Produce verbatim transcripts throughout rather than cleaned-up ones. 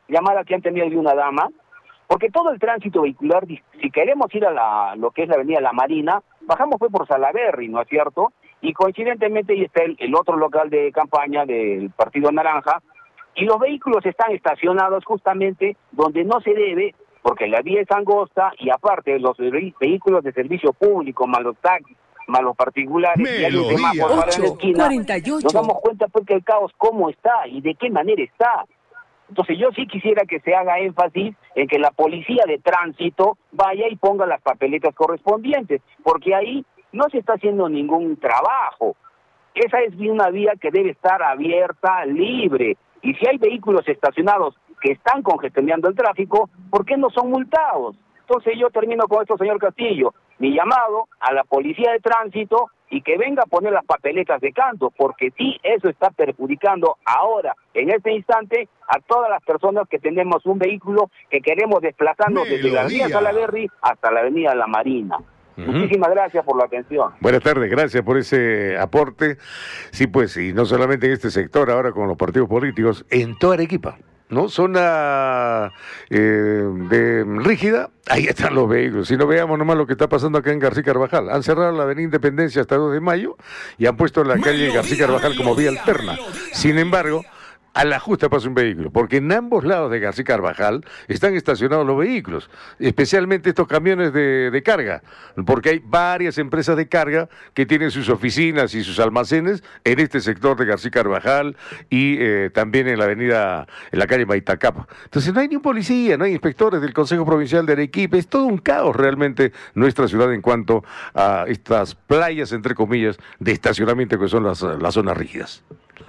llamada que han tenido de una dama, porque todo el tránsito vehicular, si queremos ir a la, lo que es la avenida La Marina, bajamos fue por Salaberry, ¿no es cierto? Y coincidentemente ahí está el, el otro local de campaña del Partido Naranja, y los vehículos están estacionados justamente donde no se debe, porque la vía es angosta, y aparte los ve- vehículos de servicio público, más los taxis, más los particulares, y hay un semáforo para la esquina, nos damos cuenta porque el caos cómo está y de qué manera está. Entonces yo sí quisiera que se haga énfasis en que la policía de tránsito vaya y ponga las papeletas correspondientes, porque ahí no se está haciendo ningún trabajo. Esa es una vía que debe estar abierta, libre, y si hay vehículos estacionados que están congestionando el tráfico, ¿por qué no son multados? Entonces yo termino con esto, señor Castillo, mi llamado a la policía de tránsito y que venga a poner las papeletas de canto, porque sí, eso está perjudicando ahora, en este instante, a todas las personas que tenemos un vehículo que queremos desplazarnos desde la avenida Salaberry hasta la avenida La Marina. Uh-huh. Muchísimas gracias por la atención. Buenas tardes, gracias por ese aporte. Sí, pues, y no solamente en este sector, ahora con los partidos políticos, en toda Arequipa, ¿no? Zona eh, de rígida, ahí están los vehículos. Si no, veamos nomás lo que está pasando acá en García Carvajal. Han cerrado la avenida Independencia hasta dos de mayo y han puesto la calle García Carvajal como vía alterna. Sin embargo, a la justa pasa un vehículo, porque en ambos lados de García Carvajal están estacionados los vehículos, especialmente estos camiones de, de carga, porque hay varias empresas de carga que tienen sus oficinas y sus almacenes en este sector de García Carvajal y eh, también en la avenida, en la calle Maitacapa. Entonces no hay ni un policía, no hay inspectores del Consejo Provincial de Arequipa, es todo un caos realmente nuestra ciudad en cuanto a estas playas, entre comillas, de estacionamiento que son las, las zonas rígidas.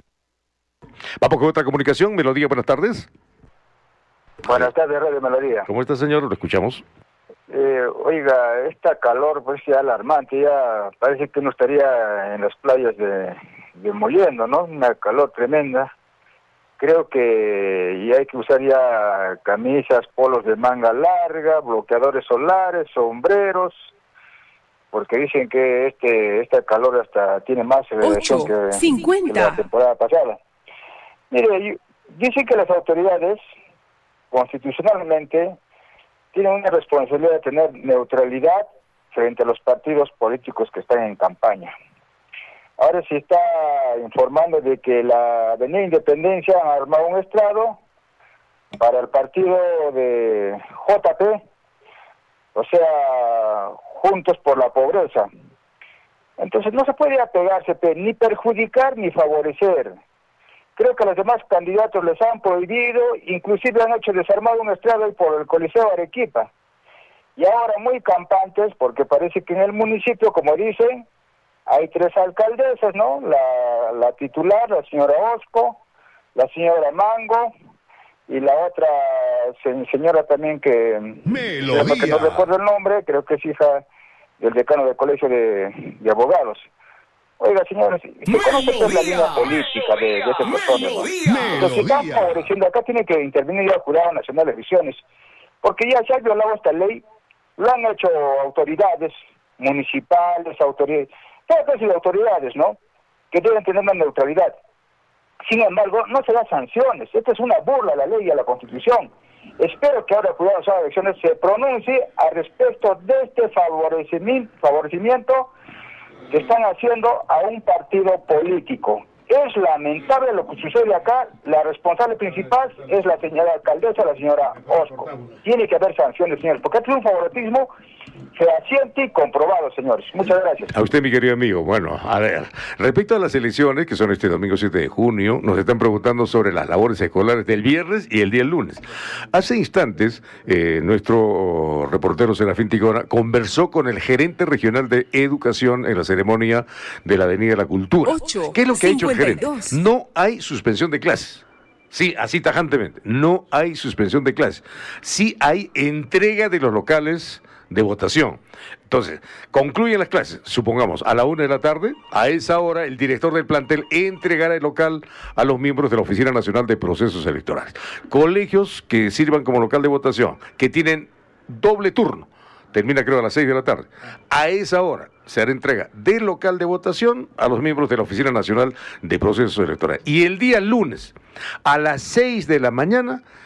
Vamos con otra comunicación. Melodía, buenas tardes. Buenas tardes, Radio Melodía. ¿Cómo está, señor? Lo escuchamos. Eh, oiga, esta calor pues ya alarmante, ya parece que uno estaría en las playas de, de Moliendo, ¿no? Una calor tremenda. Creo que ya hay que usar ya camisas, polos de manga larga, bloqueadores solares, sombreros, porque dicen que este esta calor hasta tiene más radiación que, que la temporada pasada. Mire, dicen que las autoridades, constitucionalmente, tienen una responsabilidad de tener neutralidad frente a los partidos políticos que están en campaña. Ahora se está informando de que la Avenida Independencia ha armado un estrado para el partido de J P, o sea, Juntos por la Pobreza. Entonces no se puede apegarse ni perjudicar ni favorecer. Creo que a los demás candidatos les han prohibido, inclusive han hecho desarmar un estrado por el Coliseo Arequipa. Y ahora muy campantes, porque parece que en el municipio, como dicen, hay tres alcaldesas, ¿no? La, la titular, la señora Osco, la señora Mango, y la otra se, señora también que, que no recuerdo el nombre, creo que es hija del decano del Colegio de, de Abogados. Oiga, señores, se conoce toda la línea política de, de estas personas, ¿no? Entonces, están favoreciendo, acá tiene que intervenir ya el Jurado Nacional de Elecciones, porque ya se ha violado esta ley, lo han hecho autoridades municipales, autoridades, todas clases de autoridades, ¿no? Que deben tener una neutralidad. Sin embargo, no se dan sanciones. Esta es una burla a la ley y a la Constitución. Espero que ahora el Jurado Nacional de Elecciones se pronuncie al respecto de este favorecimiento, favorecimiento que están haciendo a un partido político. Es lamentable lo que sucede acá. La responsable principal es la señora alcaldesa, la señora Osco. Tiene que haber sanciones, señores, porque este es un favoritismo fehaciente y comprobado, señores. Muchas gracias. A usted, mi querido amigo. Bueno, a ver, respecto a las elecciones, que son este domingo siete de junio, nos están preguntando sobre las labores escolares del viernes y el día lunes. Hace instantes, eh, nuestro reportero Serafín Ticona conversó con el gerente regional de educación en la ceremonia de la Avenida de la Cultura. ocho, ¿Qué es lo que ha hecho el gerente? cincuenta y dos. No hay suspensión de clases. Sí, así tajantemente. No hay suspensión de clases. Sí hay entrega de los locales de votación. Entonces, concluyen las clases, supongamos, a la una de la tarde. A esa hora, el director del plantel entregará el local a los miembros de la Oficina Nacional de Procesos Electorales. Colegios que sirvan como local de votación, que tienen doble turno, termina creo a las seis de la tarde. A esa hora se hará entrega del local de votación a los miembros de la Oficina Nacional de Procesos Electorales. Y el día lunes, a las seis de la mañana,